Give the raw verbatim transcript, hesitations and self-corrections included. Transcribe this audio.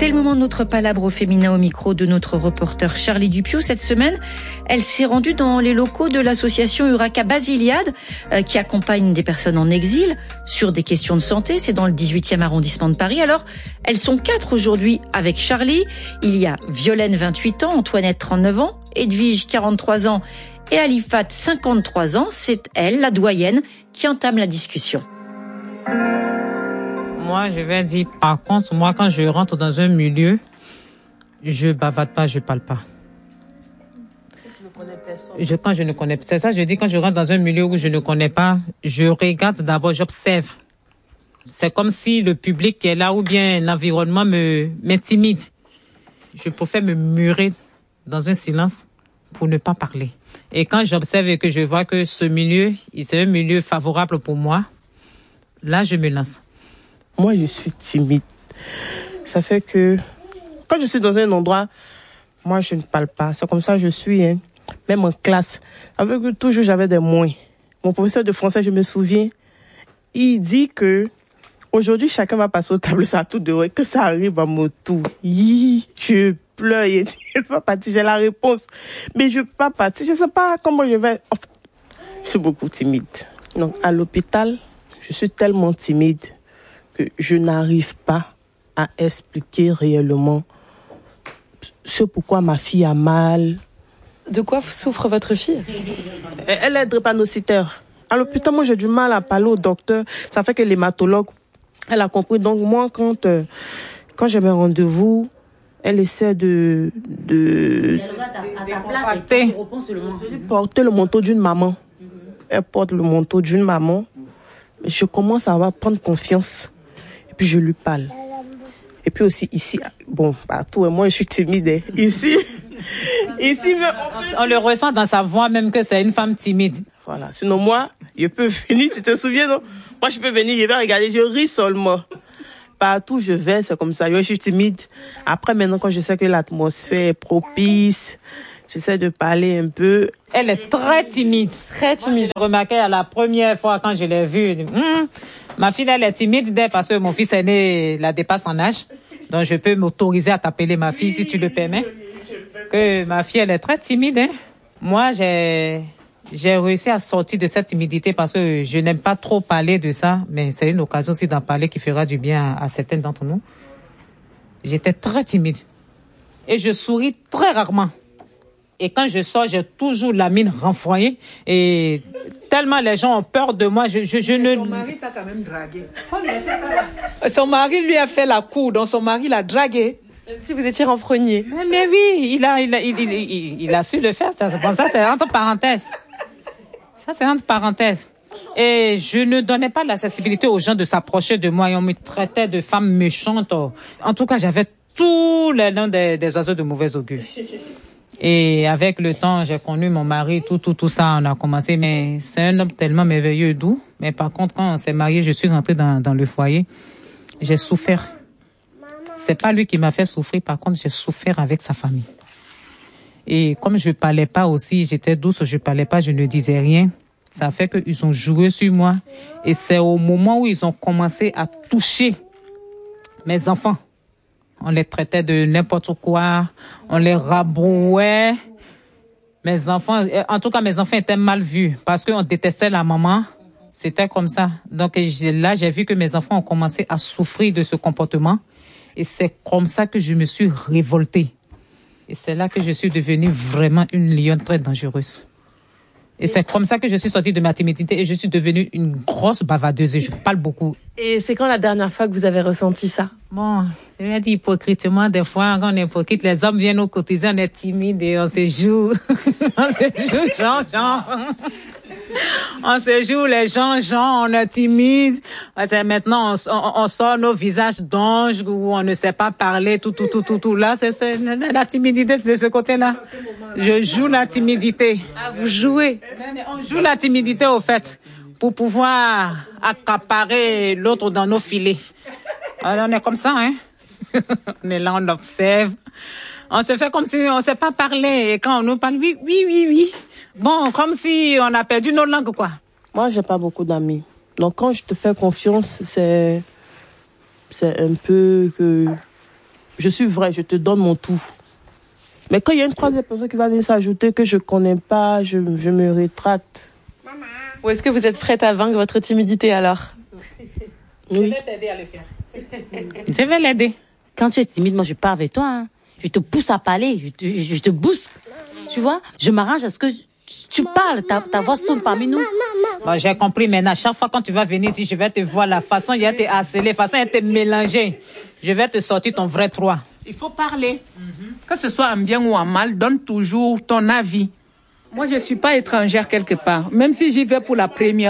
C'est le moment de notre palabre au féminin au micro de notre reporter Charlie Dupieux. Cette semaine, elle s'est rendue dans les locaux de l'association Uraka Basiliade euh, qui accompagne des personnes en exil sur des questions de santé. C'est dans le dix-huitième arrondissement de Paris. Alors, elles sont quatre aujourd'hui avec Charlie. Il y a Violaine, vingt-huit ans, Antoinette, trente-neuf ans, Edwige, quarante-trois ans et Alifat, cinquante-trois ans. C'est elle, la doyenne, qui entame la discussion. Moi, je vais dire, par contre, moi, quand je rentre dans un milieu, je bavade pas, je parle pas. Je ne connais personne. Je, quand je ne connais pas, c'est ça, je dis, quand je rentre dans un milieu où je ne connais pas, je regarde d'abord, j'observe. C'est comme si le public qui est là ou bien l'environnement me, m'intimide. Je préfère me murer dans un silence pour ne pas parler. Et quand j'observe et que je vois que ce milieu, c'est un milieu favorable pour moi, là, je me lance. Moi, je suis timide. Ça fait que quand je suis dans un endroit, moi, je ne parle pas. C'est comme ça que je suis, hein. Même en classe. Avec que toujours, j'avais des moins. Mon professeur de français, je me souviens, il dit que aujourd'hui, chacun va passer au tableau, ça tout dehors. Que ça arrive à mon tour. Hi, je pleure. Il dit, je ne peux pas partir. J'ai la réponse. Mais je ne peux pas partir. Je ne sais pas comment je vais. Enfin, je suis beaucoup timide. Donc, à l'hôpital, je suis tellement timide que je n'arrive pas à expliquer réellement ce pourquoi ma fille a mal. De quoi souffre votre fille? Elle est drépanocytaire. À l'hôpital, moi, j'ai du mal à parler au docteur. Ça fait que l'hématologue, elle a compris. Donc, moi, quand, euh, quand j'ai mes rendez-vous, elle essaie de... de, de porter le manteau d'une maman. Elle porte le manteau d'une maman. Je commence à avoir prendre confiance. Et puis je lui parle. Et puis aussi ici, bon, partout, moi je suis timide. Hein. Ici, ici, mais on, peut... on le ressent dans sa voix même que c'est une femme timide. Voilà. Sinon moi, je peux venir, tu te souviens, non? Moi je peux venir, je vais regarder, je ris seulement. Partout où je vais, c'est comme ça. Je suis timide. Après, maintenant, quand je sais que l'atmosphère est propice, j'essaie de parler un peu. Elle est très timide. Très timide. J'ai remarqué à la première fois quand je l'ai vue, hm, ma fille, elle est timide parce que mon fils aîné la dépasse en âge. Donc, je peux m'autoriser à t'appeler ma fille si tu le permets. Que ma fille, elle est très timide. Hein. Moi, j'ai, j'ai réussi à sortir de cette timidité parce que je n'aime pas trop parler de ça. Mais c'est une occasion aussi d'en parler qui fera du bien à, à certaines d'entre nous. J'étais très timide. Et je souris très rarement. Et quand je sors, j'ai toujours la mine renfroyée. Et tellement les gens ont peur de moi, je, je, je ne... Son mari t'a quand même dragué. Oh, mais c'est ça. Son mari lui a fait la cour, donc son mari l'a dragué. Si vous étiez renfrogné. Mais, mais oui, il a, il, a, il, il, il, il a su le faire. Ça, bon, ça, c'est entre parenthèses. Ça, c'est entre parenthèses. Et je ne donnais pas l'accessibilité aux gens de s'approcher de moi. Et on me traitait de femme méchante. En tout cas, j'avais tous les noms des, des oiseaux de mauvais augure. Et avec le temps, j'ai connu mon mari, tout, tout, tout ça, on a commencé. Mais c'est un homme tellement merveilleux et doux. Mais par contre, quand on s'est marié, je suis rentrée dans, dans le foyer. J'ai souffert. C'est pas lui qui m'a fait souffrir. Par contre, j'ai souffert avec sa famille. Et comme je parlais pas aussi, j'étais douce, je parlais pas, je ne disais rien. Ça fait qu'ils ont joué sur moi. Et c'est au moment où ils ont commencé à toucher mes enfants. On les traitait de n'importe quoi. On les rabrouait. Mes enfants, en tout cas, mes enfants étaient mal vus parce qu'on détestait la maman. C'était comme ça. Donc là, j'ai vu que mes enfants ont commencé à souffrir de ce comportement. Et c'est comme ça que je me suis révoltée. Et c'est là que je suis devenue vraiment une lionne très dangereuse. Et c'est comme ça que je suis sortie de ma timidité et je suis devenue une grosse bavardeuse et je parle beaucoup. Et c'est quand la dernière fois que vous avez ressenti ça? Bon, je vais dire hypocritement, des fois, quand on est hypocrite, les hommes viennent nous cotiser, on est timide et on se joue. On se joue, genre, genre. On se joue, les gens, genre, on est timide. Maintenant, on, on, on sort nos visages d'ange où on ne sait pas parler, tout, tout, tout, tout, tout. Là, c'est, c'est la timidité de ce côté-là. Je joue la timidité. Ah, vous jouez? On joue la timidité, au fait, pour pouvoir accaparer l'autre dans nos filets. Alors, on est comme ça, hein. On est là, on observe. On se fait comme si on ne sait pas parler. Et quand on nous parle, oui, oui, oui, oui. Bon, comme si on a perdu nos langues, quoi. Moi, j'ai pas beaucoup d'amis. Donc, quand je te fais confiance, c'est, c'est un peu que je suis vraie, je te donne mon tout. Mais quand il y a une troisième personne qui va venir s'ajouter que je connais pas, je, je me rétracte. Ou est-ce que vous êtes prête à vaincre votre timidité alors? Je vais t'aider à le faire. Je vais l'aider. Quand tu es timide, moi je pars avec toi. Hein. Je te pousse à parler, je te, je te booste. Tu vois, je m'arrange à ce que tu parles, ta, ta voix sonne parmi nous. Bon, j'ai compris maintenant. Chaque fois quand tu vas venir ici, je vais te voir la façon, il y a te harceler, la façon, il y a te mélanger. Je vais te sortir ton vrai trois. Il faut parler. Mm-hmm. Que ce soit en bien ou en mal, donne toujours ton avis. Moi, je ne suis pas étrangère quelque part. Même si j'y vais pour la première